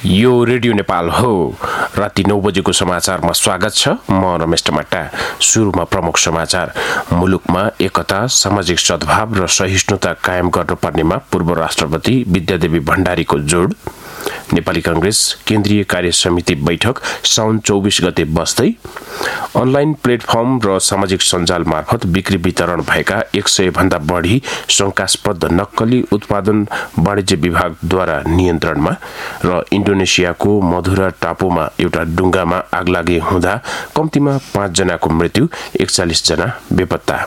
यो रेडियो नेपाल हो। राति 9 बजेको समाचारमा स्वागत छ। म रमेश टमाटा। सुरुमा प्रमुख समाचार। मुलुकमा एकता, सामाजिक सद्भाव र सहिष्णुता कायम गर्नुपर्नेमा पूर्व राष्ट्रपति विद्यादेवी भण्डारीको जोड। नेपाली कांग्रेस केन्द्रीय कार्य समिति बैठक साउन 24 गते बस्दै। अनलाइन प्लेटफर्म र सामाजिक सञ्जाल मार्फत बिक्री वितरण भएका 100 भन्दा बढी शंकास्पद नक्कली उत्पादन वाणिज्य विभागद्वारा नियन्त्रणमा र इन्डोनेसियाको मधुरा टापुमा एउटा डुङ्गामा आगलागी हुँदा कम्तीमा 5 जनाको मृत्यु, 41 जना बेपत्ता।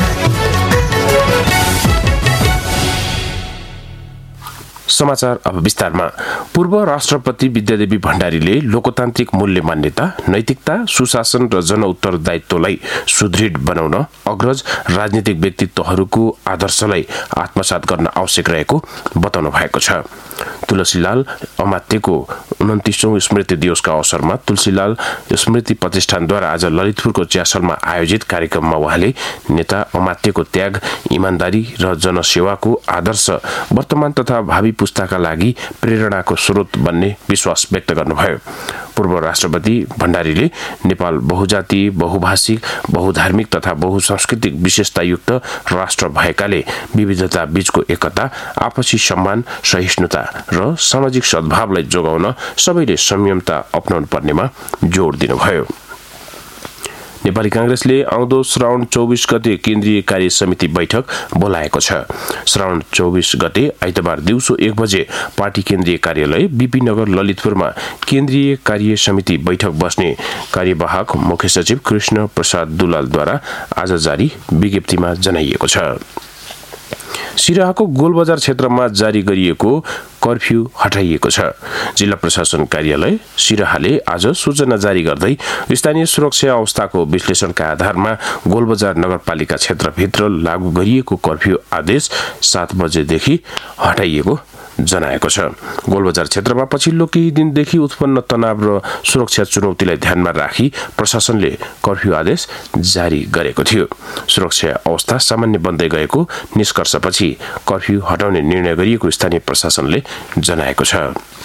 समाचार अब विस्तारमा। पूर्व राष्ट्रपति विद्यादेवी भण्डारीले लोकतान्त्रिक मूल्य मान्यता, नैतिकता, सुशासन र जन उत्तरदायित्वलाई सुदृढ बनाउन अग्रज राजनीतिक व्यक्तित्वहरूको आदर्शलाई आत्मसात गर्न आवश्यक रहेको बताउनु भएको छ। तुलसीलाल अमात्यको 29औं स्मृति दिवसका अवसरमा तुलसीलाल स्मृति प्रतिष्ठानद्वारा आज ललितपुरको च्यासलमा आयोजित कार्यक्रममा उहाँले नेता अमात्यको त्याग, इमानदारी र जनसेवाको आदर्श वर्तमान तथा भावी पुस्ताका लागि प्रेरणाको स्रोत बन्ने विश्वास व्यक्त गर्नुभयो। पूर्व राष्ट्रपति भण्डारीले नेपाल बहुजाति, बहुभाषिक, बहुधार्मिक तथा बहुसांस्कृतिक विशेषतायुक्त राष्ट्र भएकाले विविधता बीचको एकता, आपसी सम्मान, सहिष्णुता र सामाजिक सद्भावलाई जोगाउन सबैले संयमता अपनाउनु पर्नेमा जोड दिनुभयो। नेपाली कांग्रेसले आउँदो श्रावण 24 गते केन्द्रीय कार्य समिति बैठक बोलाएको छ। श्रावण 24 गते आइतबार दिउँसो 1 बजे पार्टी केन्द्रीय कार्यालय बीपी नगर ललितपुरमा केन्द्रीय कार्य समिति बैठक बस्ने कार्यवाहक मुख्य सचिव कृष्ण प्रसाद दुलालद्वारा आज जारी विज्ञप्तिमा जनाइएको छ। सिराहाको गोलबजार क्षेत्रमा जारी गरिएको कर्फ्यू हटाइएको छ। जिल्ला प्रशासन कार्यालय सिराहाले आज सूचना जारी गर्दै स्थानीय सुरक्षा अवस्थाको विश्लेषणका आधारमा गोलबजार नगरपालिका क्षेत्रभित्र लागू गरिएको कर्फ्यू आदेश 7 बजेदेखि हटाइएको जनाएको छ। गोलबजार क्षेत्रमा पछिल्लो केही दिनदेखि उत्पन्न तनाव र सुरक्षा चुनौतीलाई ध्यानमा राखी प्रशासनले कर्फ्यू आदेश जारी गरेको थियो। सुरक्षा अवस्था सामान्य बन्दै गएको निष्कर्षपछि कर्फ्यू हटाउने निर्णय गरिएको स्थानीय प्रशासनले जनाएको छ।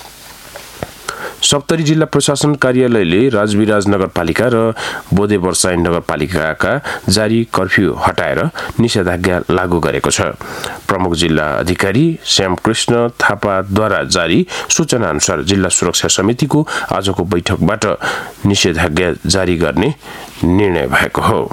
सप्तरी जिल्ला प्रशासन कार्यालयले राजविराज नगरपालिका र बोधे वर्षाई नगरपालिकाका जारी कर्फ्यू हटाएर निषेधाज्ञा लागू गरेको छ। प्रमुख जिल्ला अधिकारी श्यामकृष्ण थापाद्वारा जारी सूचना अनुसार जिल्ला सुरक्षा समितिको आजको बैठकबाट निषेधाज्ञा जारी गर्ने निर्णय भएको हो।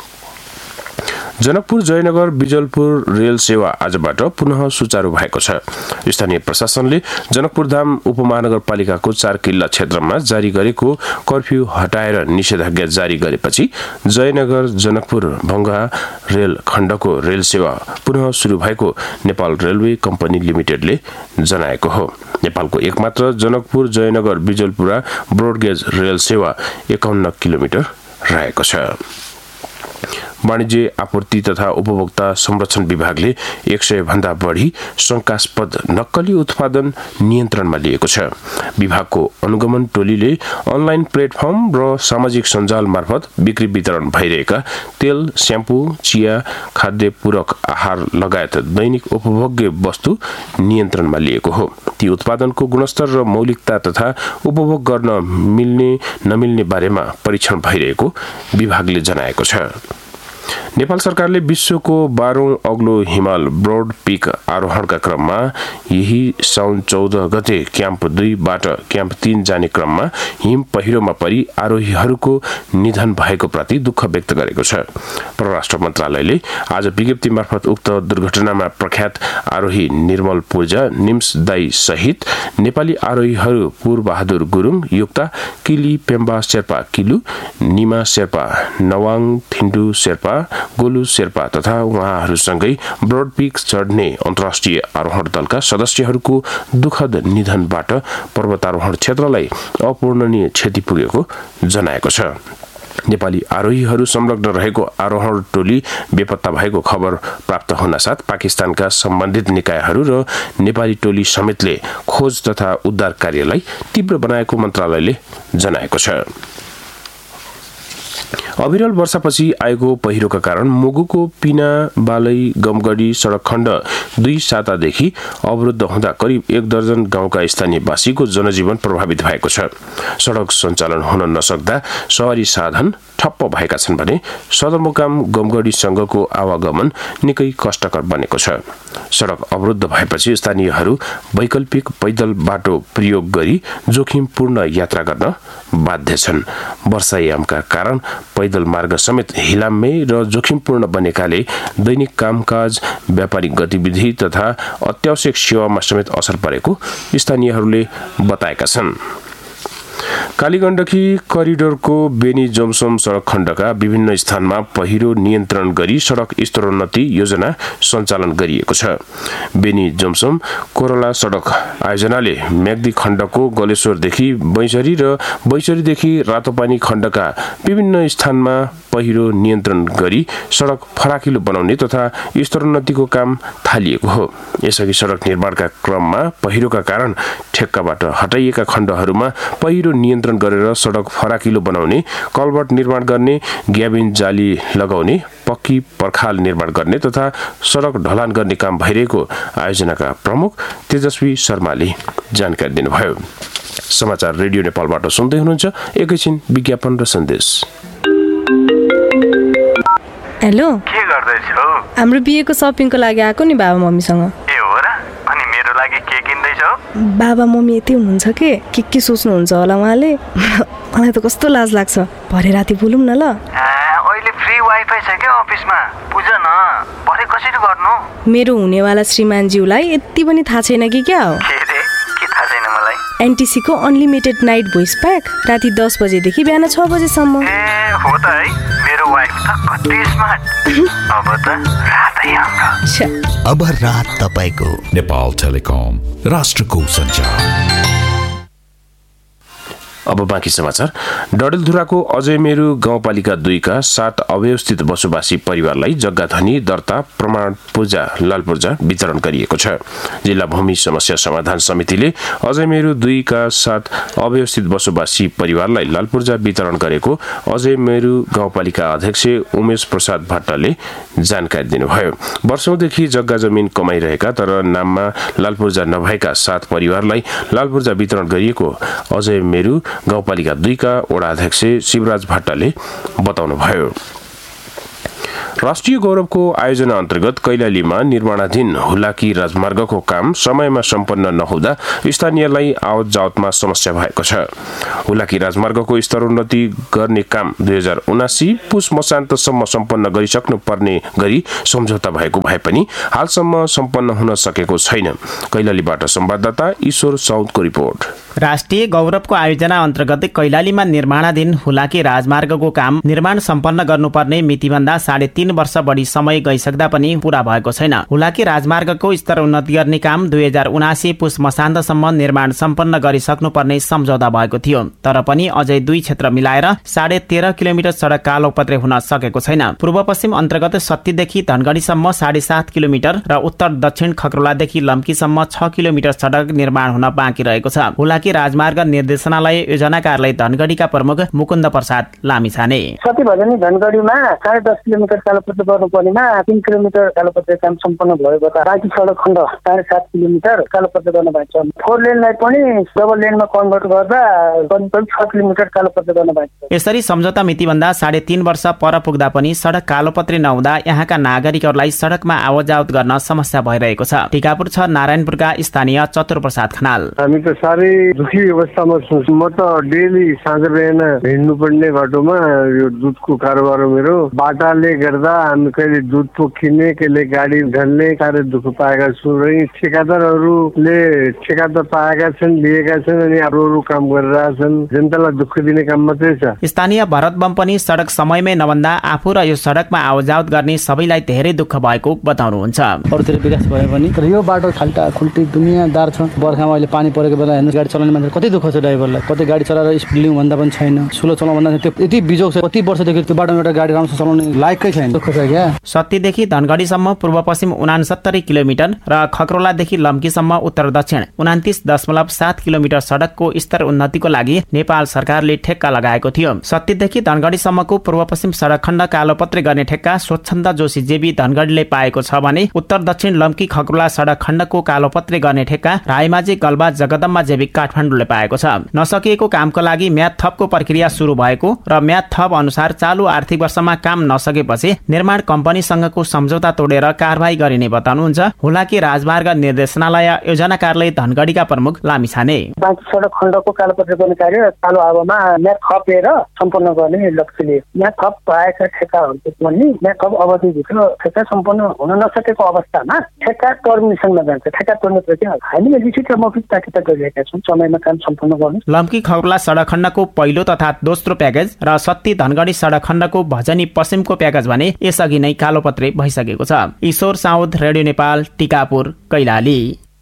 जनकपुर जयनगर बिजलपुर रेल सेवा आजबाट पुनः सुचारू भएको छ। स्थानीय प्रशासनले जनकपुर धाम उपमहानगरपालिकाको 4 किल्ला क्षेत्रमा जारी गरेको कर्फ्यू हटाएर निषेधाज्ञा जारी गरेपछि जयनगर जनकपुर भंगा रेल खण्डको रेल सेवा पुनः सुरु भएको नेपाल रेलवे कम्पनी लिमिटेडले जनाएको हो। नेपालको एकमात्र जनकपुर जयनगर बिजलपुरा ब्रोडगेज रेल सेवा 51 किलोमिटर रहेको छ। वाणिज्य आपूर्ति तथा उपभोक्ता संरक्षण विभागले 100 भन्दा बढी शंकास्पद नक्कली उत्पादन नियन्त्रणमा लिएको छ। विभागको अनुगमन टोलीले अनलाइन प्लेटफर्म र सामाजिक सञ्जाल मार्फत बिक्री वितरण भइरहेका तेल, स्याम्पू, चिया, खाद्य पूरक आहार लगायत दैनिक उपभोग्य वस्तु नियन्त्रणमा लिएको हो। ती उत्पादनको गुणस्तर र मौलिकता तथा उपभोग गर्न मिल्ने नमिल्ने बारेमा परीक्षण भइरहेको विभागले जनाएको छ। नेपाल सरकारले विश्वको 12औं अग्लो हिमाल ब्रोड पिक आरोहणका क्रममा यही साउन 14 गते क्याम्प 2 बाट क्याम्प 3 जाने क्रममा हिम पहिरोमा परि आरोहीहरूको निधन भएको प्रति दुःख व्यक्त गरेको छ। परराष्ट्र मन्त्रालयले आज विज्ञप्ति मार्फत उक्त दुर्घटनामा प्रख्यात आरोही निर्मल पूर्जा निम्स दाई सहित नेपाली आरोहीहरू पूर्वबहादुर गुरुङ, युक्ता किली पेम्बा शेर्पा किलु, निमा शेर्पा, नवाङ थिन्डु शेर्पा, गोलु शेर्पा तथा उहाँहरूसँगै ब्रोड पिक चढ्ने अन्तर्राष्ट्रिय आरोहण दलका सदस्यहरूको दुःखद निधनबाट पर्वतारोहण क्षेत्रलाई अपूर्णनीय क्षति पुगेको जनाएको छ। नेपाली आरोहीहरू संलग्न रहेको आरोहण टोली बेपत्ता भएको खबर प्राप्त हुनासाथ पाकिस्तानका सम्बन्धित निकायहरू र नेपाली टोली समेतले खोज तथा उद्धार कार्यलाई तीव्र बनाएको मन्त्रालयले जनाएको छ। अविरल वर्षापछि आएको पहिरोका कारण मुगुको पिना बालै गमगढी सडक खण्ड 2 सातादेखि अवरुद्ध हुँदा करिब 1 दर्जन गाउँका स्थानीयवासीको जनजीवन प्रभावित भएको छ। सडक सञ्चालन हुन नसक्दा सवारी साधन ठप्प भएका छन् भने सदरमुकाम गमगढीसँगको आवागमन निकै कष्टकर बनेको छ। सडक अवरुद्ध भएपछि स्थानीयहरू वैकल्पिक पैदल बाटो प्रयोग गरी जोखिमपूर्ण यात्रा गर्न बाध्य छन्। वर्षायामका कारण पैदल मार्ग समेत हिलाम्य र जोखिमपूर्ण बनेकाले दैनिक कामकाज, व्यापारिक गतिविधि तथा अत्यावश्यक सेवामा समेत असर परेको स्थानीयहरूले बताएका छन्। कालीगण्डकी करिडोरको बेनी जोमसोम सडक खण्डका विभिन्न स्थानमा पहिरो नियन्त्रण गरी सडक स्तरोन्नति योजना सञ्चालन गरिएको छ। बेनी जोमसोम कोरला सडक आयोजनाले म्याग्दी खण्डको गलेश्वरदेखि बैसरी र बैसरीदेखि रातोपानी खण्डका विभिन्न स्थानमा पहिरो नियन्त्रण गरी सडक फराकिलो बनाउने तथा स्तरोन्नतिको काम थालिएको हो। यसअघि सडक निर्माणका क्रममा पहिरोका कारण ठेक्काबाट हटाइएका खण्डहरूमा पहिरो नियन्त्रण गरेर सडक फराकिलो बनाउने, कल्भर्ट निर्माण गर्ने, ग्याबिन जाली लगाउने, पक्की पर्खाल निर्माण गर्ने तथा सडक ढलान गर्ने काम भइरहेको आयोजनाका प्रमुख तेजस्वी शर्माले जानकारी दिनुभयो। समाचार रेडियो नेपालबाट सुन्दै हुनुहुन्छ। एकैछिन विज्ञापन र सन्देश। हेलो, के गर्दैछौ? हाम्रो बिहेको सपिङको लागि आएको नि बाबा मम्मीसँग। ए हो र? अनि मेरो लागि के किन्दैछौ? बाबा मम्मी यति हुनुहुन्छ के सोच्नुहुन्छ होला उहाँले। मलाई त कस्तो लाज लाग्छ। भरे राति बोलौँ न ल। अहिले फ्री वाइफाई छ के अफिसमा? बुझ न, भरे कसरी गर्नु? मेरो हुनेवाला श्रीमानज्यूलाई यति पनि थाहा छैन कि क्या हो? के थाहा छैन मलाई? एनटिसीको अनलिमिटेड नाइट भोइस प्याक राति 10 बजेदेखि बिहान 6 बजेसम्म। ए हो त है, मेरो वाइफ त कति स्मार्ट। अब त रातै हाम्रो। अब रात तपाईको। नेपाल टेलिकम, राष्ट्रको सञ्चार। अब बाँकी समाचार। डडेलधुराको अजय मेरु गाउँपालिका 2 का 7 अव्यवस्थित बसोबासी परिवारलाई जग्गाधनी दर्ता प्रमाण पूजा लालपूर्जा वितरण गरिएको छ। जिल्ला भूमि समस्या समाधान समितिले अजय मेरु 2 का 7 अव्यवस्थित बसोबासी परिवारलाई लालपूर्जा वितरण गरेको अजय मेरु गाउँपालिका अध्यक्ष उमेश प्रसाद भट्टले जानकारी दिनुभयो। वर्षौंदेखि जग्गा जमिन कमाइरहेका तर नाममा लालपूर्जा नभएका 7 परिवारलाई लालपूर्जा वितरण गरिएको अजय मेरु गाउँपालिका 2 का वडा अध्यक्ष शिवराज भट्टले बताउनुभयो। राष्ट्रिय गौरवको आयोजना अन्तर्गत कैलालीमा निर्माणाधीन हुलाकी राजमार्गको काम समयमा सम्पन्न नहुँदा स्थानीयलाई आवत जावतमा समस्या भएको छ। हुलाकी राजमार्गको स्तरोन्नति गर्ने काम 2079 पुस मसान्तसम्म सम्पन्न गरिसक्नु पर्ने गरी सम्झौता भएको भए पनि हालसम्म सम्पन्न हुन सकेको छैन। कैलालीबाट संवाददाता ईश्वर साउदको रिपोर्ट। राष्ट्रिय गौरवको आयोजना अन्तर्गत कैलालीमा निर्माणाधीन हुलाकी राजमार्गको काम निर्माण सम्पन्न गर्नुपर्ने मितिभन्दा 3.5 वर्ष बढी समय गइसक्दा पनि पूरा भएको छैन। हुलाकी राजमार्गको स्तर उन्नति गर्ने काम 2079 पुस मसान्तसम्म निर्माण सम्पन्न गरिसक्नुपर्ने सम्झौता भएको थियो। तर पनि अझै 2 क्षेत्र मिलाएर 13.5 किलोमिटर सडक कालोपत्रे हुन सकेको छैन। पूर्व पश्चिम अन्तर्गत सत्तीदेखि धनगढीसम्म 7.5 किलोमिटर र उत्तर दक्षिण खकरोलादेखि लम्कीसम्म 6 किलोमिटर सडक निर्माण हुन बाँकी रहेको छ। हुलाकी राजमार्ग निर्देशनालय योजना कार्यालय धनगढीका प्रमुख मुकुन्द प्रसाद लामिछाने। सती भजनी धनगढीमा 10.5 किलोमिटर कालोपत्रे गर्नुपर्नेमा 3 किलोमिटर कालोपत्रे काम सम्पन्न भएको छ। बाँकी सडक खण्ड 7.5 किलोमिटर कालोपत्रे गर्न भएको छ। 4 लेनलाई पनि डबल लेनमा कन्भर्ट गर्दा करिब 6 किलोमिटर कालोपत्रे गर्न भएको छ। यसरी सम्झौता मितिभन्दा 3.5 वर्ष पर पुग्दा पनि सडक कालोपत्रे नहुँदा यहाँका नागरिकहरूलाई सडकमा आवतजावत गर्न समस्या भइरहेको छ। टिकापुर 6 नारायणपुरका स्थानीय चतुर प्रसाद खनाल। हामी त साह्रै दुखी अवस्थामा छौँ। म त डेली साँझ बिहान हिँड्नु पर्ने बाटोमा यो दुधको कारोबार हो मेरो। बाटाले गर्दा हामी कहिले दुध पोखिने कहिले गाडी ढल्ने साह्रै दुःख पाएका छौँ र यी ठेकादारहरूले ठेकादार पाएका छन्, लिएका छन् अनि अरू काम गरिरहेछन्। जनतालाई दुःख दिने काम मात्रै छ। स्थानीय भरत बम पनि सडक समयमै नभन्दा आफू र यो सडकमा आवतजावत गर्ने सबैलाई धेरै दुःख भएको बताउनुहुन्छ। अरूतिर विकास भए पनि तर यो बाटो खाल्टा खुल्टी दुनियाँदार छ। बर्खामा अहिले पानी परेको बेला हेर्नु गाडी चलाउन चलाउने मान्छे कति दुःख छ ड्राइभरलाई, कतै गाडी चलाएर स्पिड लिउँ भन्दा पनि छैन, स्लो चलाउँ भन्दा त्यो यति बिजोग छ, कति वर्षदेखि त्यो बाटोमा एउटा गाडी राम्रोसँग चलाउने लायकै छैन, दुःख छ क्या। सत्तीदेखि धनगढीसम्म पूर्व पश्चिम 69 किलोमिटर र खकरोलादेखि लम्कीसम्म उत्तर दक्षिण 29.7 किलोमिटर सडकको स्तर उन्नतिको लागि नेपाल सरकारले ठेक्का लगाएको थियो। सत्तीदेखि धनगढीसम्मको पूर्व पश्चिम सडक खण्ड कालोपत्रे गर्ने ठेक्का स्वच्छन्द जोशी जेबी धनगढीले पाएको छ भने उत्तर दक्षिण लम्की खकरोला सडक खण्डको कालोपत्रे गर्ने ठेक्का रायमाझी गल्बा जगदम्बा जैविक काठमाडौँले पाएको छ। नसकिएको कामको लागि म्याद थपको प्रक्रिया सुरु भएको र म्याद थप अनुसार चालु आर्थिक वर्षमा काम नसकेपछि निर्माण कम्पनीसँगको सम्झौता तोडेर कारबाही गरिने बताउनुहुन्छ हुलाकी राजमार्ग निर्देशनालय योजना कार्यालय धनगढीका प्रमुख लामिछाने। बाँकी सडक खण्डको कालोपत्रे गर्ने कार्य चालु अवधिमा म्याद थपेर सम्पन्न गर्ने लक्ष्यले म्याद थप भएका ठेक्काहरूको पनि म्याद थप अवधिभित्र ठेक्का सम्पन्न हुन नसकेको अवस्थामा ठेक्का टर्मिनेसनमा जान्छ। ठेक्का तोड्ने प्रक्रिया हामीले लिखित र मौखिक ताकिद गरिरहेका छौँ समयमा काम सम्पन्न गर्नु। लम्की खकरोला सडक खण्डको पहिलो तथा दोस्रो प्याकेज र सत्ती धनगढी सडक खण्डको भजनी पश्चिमको प्याकेज भने यसअघि नै कालोपत्रे भइसकेको छ। ईश्वर साउद, रेडियो नेपाल, टिकापुर, कैलाली।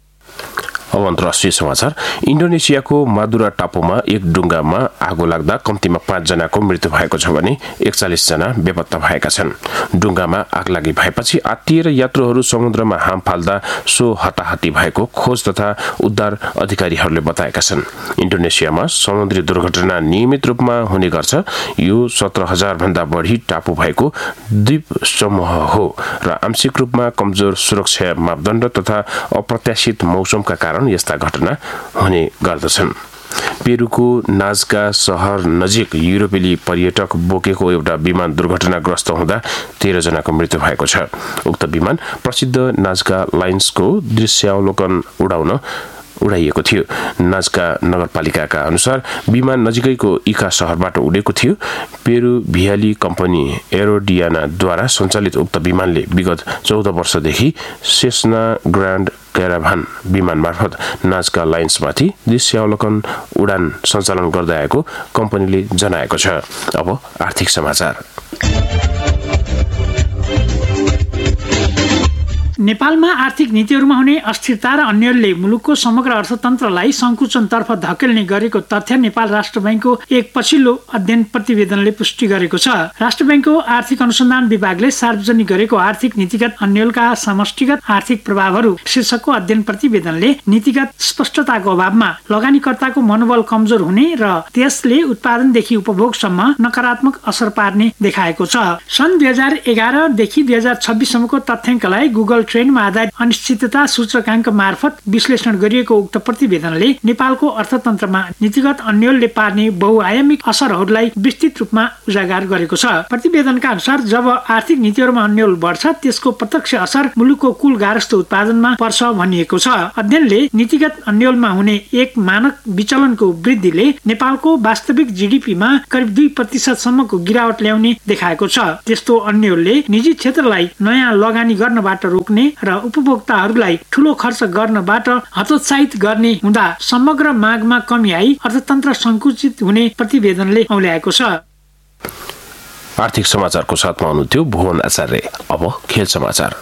अब अन्तर्राष्ट्रिय समाचार। इन्डोनेसियाको मादुरा टापुमा एक डुङ्गामा आगो लाग्दा कम्तीमा 5 जनाको मृत्यु भएको छ भने 41 जना बेपत्ता भएका छन्। डुङ्गामा आगलागी भएपछि आत्तिएर यात्रुहरू समुद्रमा हाम फाल्दा सो हताहती भएको खोज तथा उद्धार अधिकारीहरूले बताएका छन्। इन्डोनेसियामा समुद्री दुर्घटना नियमित रूपमा हुने गर्छ। यो 17,000 भन्दा बढी टापु भएको द्वीप समूह हो र आंशिक रूपमा कमजोर सुरक्षा मापदण्ड तथा अप्रत्याशित मौसमका कारण यस्ता घटना हुने गर्दछन्। पेरुको नाजका शहर नजिक युरोपेली पर्यटक बोकेको एउटा विमान दुर्घटनाग्रस्त हुँदा 13 जनाको मृत्यु भएको छ। उक्त विमान प्रसिद्ध नाजका लाइन्सको दृश्यावलोकन उडाइएको थियो। नाजका नगरपालिकाका अनुसार विमान नजिकैको इका शहरबाट उडेको थियो। पेरू भियाली कम्पनी एरोडियानाद्वारा सञ्चालित उक्त विमानले विगत 14 वर्षदेखि सेस्ना ग्रान्ड क्याराभान विमान मार्फत नाजका लाइन्समाथि दृश्यावलोकन उडान सञ्चालन गर्दै आएको कम्पनीले जनाएको छ। अब आर्थिक समाचार। नेपालमा आर्थिक नीतिहरूमा हुने अस्थिरता र अन्यले मुलुकको समग्र अर्थतन्त्रलाई संकुचनतर्फ धकेल्ने गरेको तथ्य नेपाल राष्ट्र बैंकको एक पछिल्लो अध्ययन प्रतिवेदनले पुष्टि गरेको छ। राष्ट्र बैंकको आर्थिक अनुसन्धान विभागले सार्वजनिक गरेको आर्थिक नीतिगत अन्यलका समष्टिगत आर्थिक प्रभावहरू शीर्षकको अध्ययन प्रतिवेदनले नीतिगत स्पष्टताको अभावमा लगानीकर्ताको मनोबल कमजोर हुने र त्यसले उत्पादनदेखि उपभोगसम्म नकारात्मक असर पार्ने देखाएको छ। सन् 2011 देखि 2026 सम्मको तथ्याङ्कलाई गुगल ट्रेन्डमा आधारित अनिश्चितता सूचकाङ्क मार्फत विश्लेषण गरिएको उक्त प्रतिवेदनले नेपालको अर्थतन्त्रमा नीतिगत अन्यलले पार्ने बहुआयामिक असरहरूलाई विस्तृत रूपमा उजागर गरेको छ। प्रतिवेदनका अनुसार जब आर्थिक नीतिहरूमा अन्यल बढ्छ त्यसको प्रत्यक्ष असर मुलुकको कुल गारस्थ उत्पादनमा पर्छ भनिएको छ। अध्ययनले नीतिगत अन्यलमा हुने एक मानक विचलनको वृद्धिले नेपालको वास्तविक जीडीपीमा करिब 2% सम्मको गिरावट ल्याउने देखाएको छ। त्यस्तो अन्यलले निजी क्षेत्रलाई नयाँ लगानी गर्नबाट रोक्ने र उपभोक्ताहरूलाई ठूलो खर्च गर्नबाट हतोत्साहित गर्ने हुँदा समग्र मागमा कमी आई अर्थतन्त्र संकुचित हुने प्रतिवेदनले औल्याएको छ। आर्थिक समाचारको साथमा हुनुहुन्थ्यो भुवन आचार्य। अब खेल समाचार।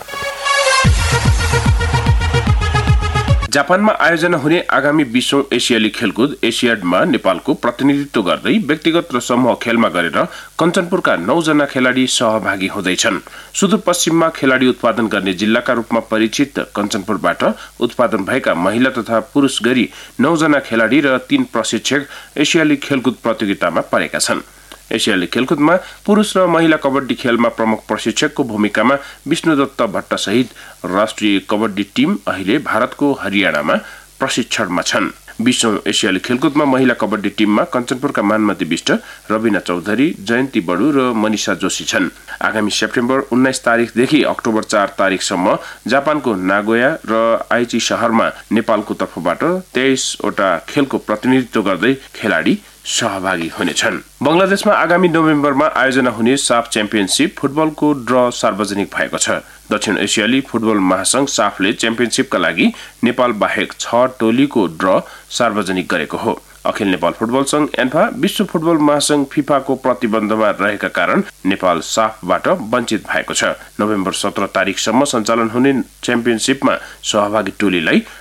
जापानमा आयोजना हुने आगामी 20औं एसियाली खेलकुद एसियाडमा नेपालको प्रतिनिधित्व गर्दै व्यक्तिगत र समूह खेलमा गरेर कञ्चनपुरका 9 जना खेलाडी सहभागी हुँदैछन्। सुदूरपश्चिममा खेलाडी उत्पादन गर्ने जिल्लाका रूपमा परिचित कञ्चनपुरबाट उत्पादन भएका महिला तथा पुरुष गरी 9 जना खेलाडी र 3 प्रशिक्षक एसियाली खेलकुद प्रतियोगितामा परेका छन्। एसियाली खेलकुदमा पुरुष र महिला कबड्डी खेलमा प्रमुख प्रशिक्षकको भूमिकामा विष्णुदत्त भट्ट सहित राष्ट्रिय कबड्डी टिम अहिले भारतको हरियाणामा प्रशिक्षणमा छन्। 20औं एसियाली खेलकुदमा महिला कबड्डी टिममा कञ्चनपुरका मानमती विष्ट, रविना चौधरी, जयन्ती बडु र मनिषा जोशी छन्। आगामी सेप्टेम्बर 19 तारिखदेखि अक्टोबर 4 तारिखसम्म जापानको नागोया र आइची शहरमा नेपालको तर्फबाट 23 वटा खेलको प्रतिनिधित्व गर्दै खेलाडी सहभागी हुनेछन्। बंगलादेशमा आगामी नोभेम्बरमा आयोजना हुने साफ च्याम्पियनशिप फुटबलको ड्र सार्वजनिक भएको छ। दक्षिण एसियाली फुटबल महासंघ साफले च्याम्पियनशिपका लागि नेपाल बाहेक 6 टोलीको ड्र सार्वजनिक गरेको हो। अखिल नेपाल फुटबल संघ एन्फा विश्व फुटबल महासंघ फिफाको प्रतिबन्धमा रहेका कारण नेपाल साफबाट वञ्चित भएको छ। नोभेम्बर 17 तारिखसम्म सञ्चालन हुने च्याम्पियनशिपमा सहभागी टोलीलाई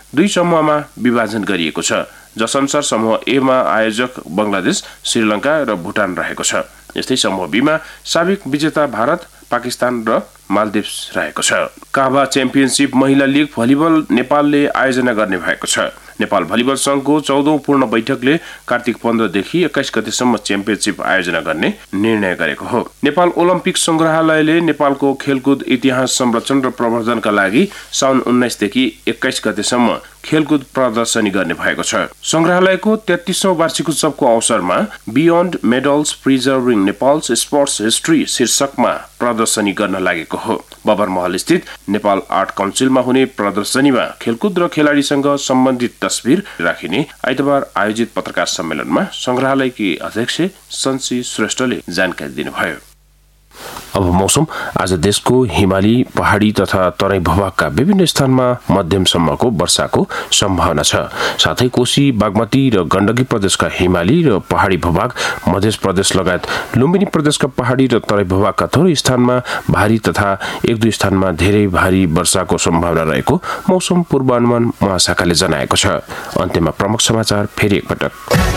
2 समूहमा विभाजन गरिएको छ, जसअनुसार समूह ए मा आयोजक बंगलादेश, श्रीलंका र भुटान रहेको छ। यस्तै समूह बी मा साबिक विजेता भारत, पाकिस्तान र मालदिप्स रहेको छ। काभा च्याम्पियनशिप महिला लीग भलिबल नेपालले आयोजना गर्ने भएको छ। नेपाल भलिबल संघको 14औं पूर्ण बैठकले कार्तिक 15 देखि 21 गतेसम्म च्याम्पियनशिप आयोजना गर्ने निर्णय गरेको हो। नेपाल ओलम्पिक संग्रहालयले नेपालको खेलकुद इतिहास संरक्षण र प्रवर्धनका लागि साउन 19 देखि 21 गतेसम्म खेलकुद प्रदर्शनी गर्ने भएको छ। संग्रहालयको 33औं वार्षिक उत्सवको अवसरमा beyond medals preserving Nepals sports history शीर्षकमा प्रदर्शनी गर्न लागेको हो। बबर महल स्थित नेपाल आर्ट काउन्सिलमा हुने प्रदर्शनीमा खेलकुद र खेलाडीसँग सम्बन्धित तस्बिर राखिने आइतबार आयोजित पत्रकार सम्मेलनमा संग्रहालयकी अध्यक्ष सन्सी श्रेष्ठले जानकारी दिनुभयो। अब मौसम। आज देशको हिमाली, पहाडी तथा तराई भूभागका विभिन्न स्थानमा मध्यमसम्मको वर्षाको सम्भावना छ। साथै कोशी, बागमती र गण्डकी प्रदेशका हिमाली र पहाडी भूभाग, मध्य प्रदेश लगायत लुम्बिनी प्रदेशका पहाडी र तराई भूभागका थोरै स्थानमा भारी तथा 1-2 स्थानमा धेरै भारी वर्षाको सम्भावना रहेको मौसम पूर्वानुमान महाशाखाले जनाएको छ। अन्त्यमा प्रमुख समाचार फेरि एकपटक।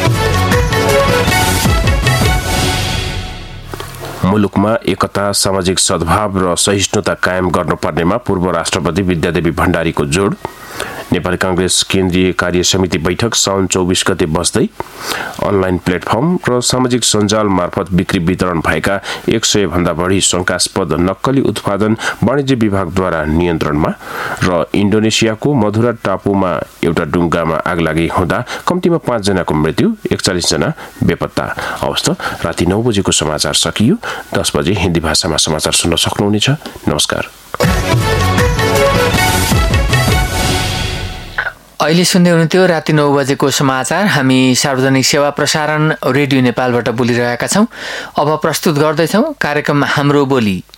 मुलुकमा एकता, सामाजिक सद्भाव र सहिष्णुता कायम गर्नुपर्नेमा पूर्व राष्ट्रपति विद्यादेवी भण्डारीको जोड। नेपाली कांग्रेस केन्द्रीय कार्य समिति बैठक साउन 24 गते बस्दै। अनलाइन प्लेटफर्म र सामाजिक सञ्जाल मार्फत बिक्री वितरण भएका 100 भन्दा बढी शंकास्पद नक्कली उत्पादन वाणिज्य विभागद्वारा नियन्त्रणमा। र इन्डोनेसियाको मधुरा टापुमा एउटा डुङ्गामा आगलागी हुँदा कम्तीमा 5 जनाको मृत्यु, 41 जना बेपत्ता। हवस् त, राति 9 बजेको समाचार सकियो। 10 बजे हिन्दी भाषामा समाचार सुन्न सक्नुहुनेछ। नमस्कार। अहिले सुन्दै हुनुहुन्थ्यो राति 9 बजेको समाचार। हामी सार्वजनिक सेवा प्रसारण रेडियो नेपालबाट बोलिरहेका छौं। अब प्रस्तुत गर्दैछौं कार्यक्रम हाम्रो बोली।